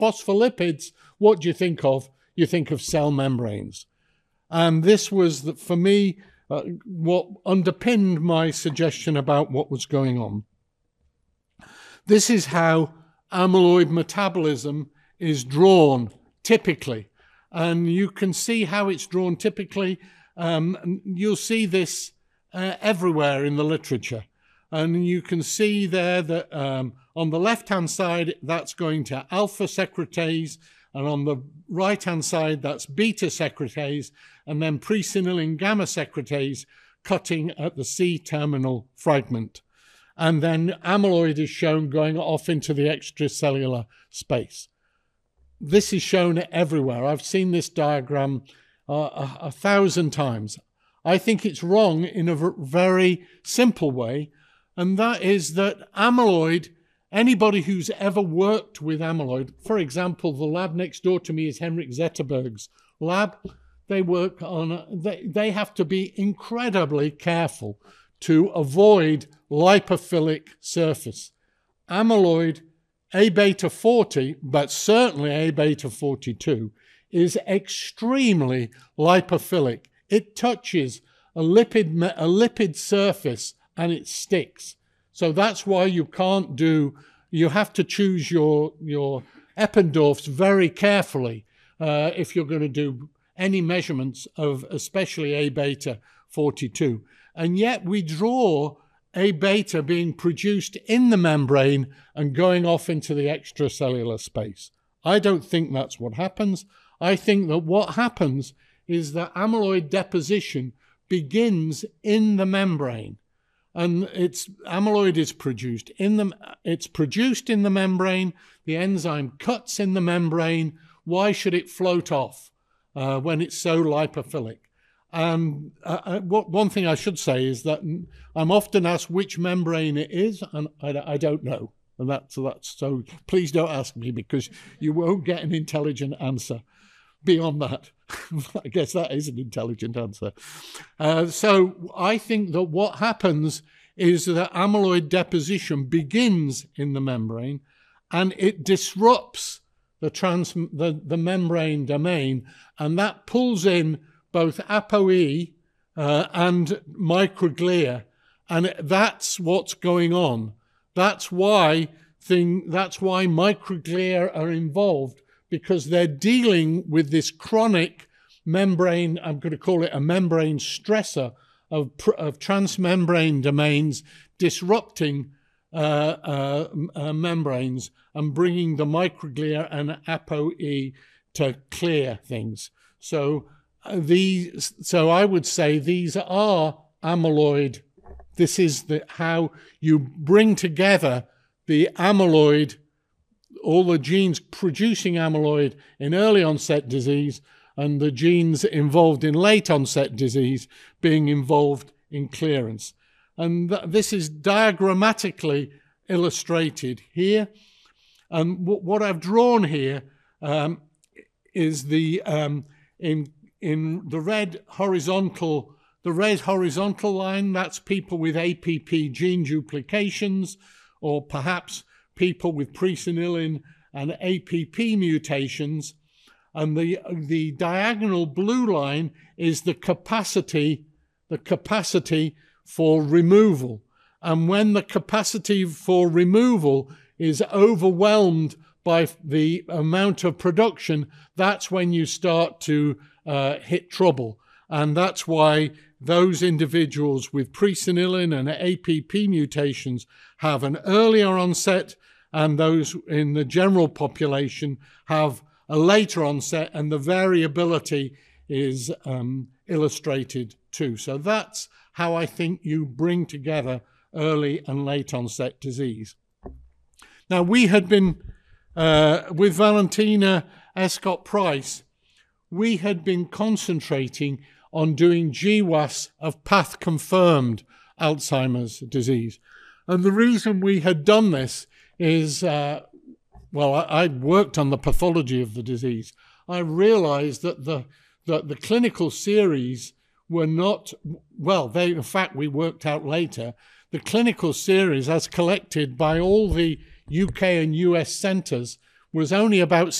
phospholipids, what do you think of? You think of cell membranes. And this was, for me, what underpinned my suggestion about what was going on. This is how amyloid metabolism is drawn typically. And you can see how it's drawn typically. You'll see this everywhere in the literature. And you can see there that on the left-hand side, that's going to alpha secretase, and on the right-hand side, that's beta secretase, and then presenilin gamma secretase cutting at the C-terminal fragment. And then amyloid is shown going off into the extracellular space. This is shown everywhere. I've seen this diagram 1,000 times. I think it's wrong in a very simple way, and that is that amyloid, anybody who's ever worked with amyloid, for example, the lab next door to me is Henrik Zetterberg's lab. They work on, they have to be incredibly careful to avoid lipophilic surface. Amyloid A-beta 40, but certainly A-beta 42, is extremely lipophilic. It touches a lipid surface and it sticks. So that's why you can't do, you have to choose your Eppendorfs very carefully if you're going to do any measurements of especially A-beta 42. And yet we draw A-beta being produced in the membrane and going off into the extracellular space. I don't think that's what happens. I think that what happens is that amyloid deposition begins in the membrane, and amyloid is produced in the membrane. The enzyme cuts in the membrane. Why should it float off when it's so lipophilic? One thing I should say is that I'm often asked which membrane it is, and I don't know. And so please don't ask me, because you won't get an intelligent answer beyond that. I guess that is an intelligent answer. So I think that what happens is that amyloid deposition begins in the membrane, and it disrupts the membrane domain, and that pulls in both ApoE and microglia, and that's what's going on. That's why microglia are involved, because they're dealing with this chronic membrane, I'm going to call it a membrane stressor of transmembrane domains disrupting membranes and bringing the microglia and ApoE to clear things. So I would say these are amyloid. This is how you bring together the amyloid, all the genes producing amyloid in early onset disease, and the genes involved in late onset disease being involved in clearance. And this is diagrammatically illustrated here. And what I've drawn here is in the red horizontal line, that's people with APP gene duplications, or perhaps people with presenilin and APP mutations. And the diagonal blue line is the capacity for removal. And when the capacity for removal is overwhelmed by the amount of production, that's when you start to hit trouble. And that's why those individuals with presenilin and APP mutations have an earlier onset, and those in the general population have a later onset, and the variability is illustrated too. So that's how I think you bring together early and late onset disease. Now, we had been, with Valentina Escott-Price, we had been concentrating on doing GWAS of path-confirmed Alzheimer's disease. And the reason we had done this is, I worked on the pathology of the disease. I realized that the clinical series were not, in fact, we worked out later, the clinical series as collected by all the UK and US centres was only about